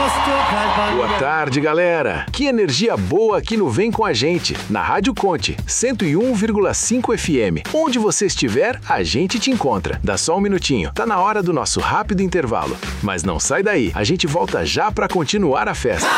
Boa tarde, galera. Que energia boa que no Vem Com a Gente, na Rádio Conte, 101,5 FM. Onde você estiver, a gente te encontra. Dá só um minutinho, tá na hora do nosso rápido intervalo. Mas não sai daí, a gente volta já pra continuar a festa.